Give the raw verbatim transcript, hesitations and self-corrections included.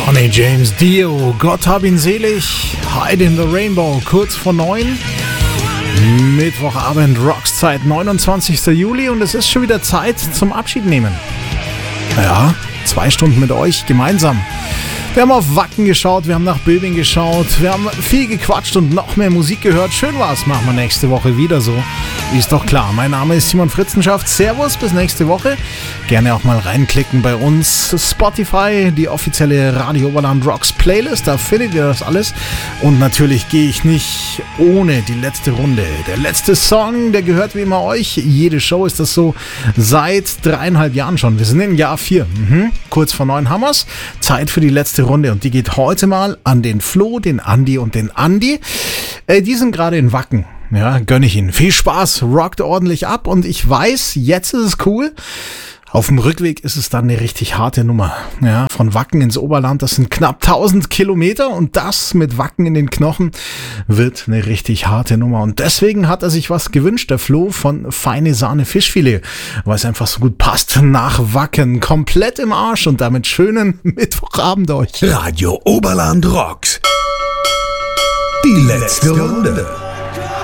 Ronnie James Dio, Gott hab ihn selig, Hide in the Rainbow, kurz vor neun. Mittwochabend, Rockszeit, neunundzwanzigster Juli und es ist schon wieder Zeit zum Abschied nehmen. Ja, zwei Stunden mit euch gemeinsam. Wir haben auf Wacken geschaut, wir haben nach Böbing geschaut, wir haben viel gequatscht und noch mehr Musik gehört. Schön war's, machen wir nächste Woche wieder so. Ist doch klar, mein Name ist Simon Fritzenschaft. Servus, bis nächste Woche. Gerne auch mal reinklicken bei uns. Spotify, die offizielle Radio Oberland Rocks Playlist, da findet ihr das alles. Und natürlich gehe ich nicht ohne die letzte Runde. Der letzte Song, der gehört wie immer euch. Jede Show ist das so seit dreieinhalb Jahren schon. Wir sind im Jahr vier. Mhm. Kurz vor neun haben wir's. Zeit für die letzte Runde und die geht heute mal an den Flo, den Andi und den Andi. Äh, die sind gerade in Wacken. Ja, gönne ich ihnen. Viel Spaß, rockt ordentlich ab und ich weiß, jetzt ist es cool. Auf dem Rückweg ist es dann eine richtig harte Nummer. Ja, von Wacken ins Oberland, das sind knapp tausend Kilometer und das mit Wacken in den Knochen wird eine richtig harte Nummer. Und deswegen hat er sich was gewünscht, der Flo, von Feine Sahne Fischfilet, weil es einfach so gut passt nach Wacken. Komplett im Arsch und damit schönen Mittwochabend euch. Radio Oberland Rocks. Die letzte Runde.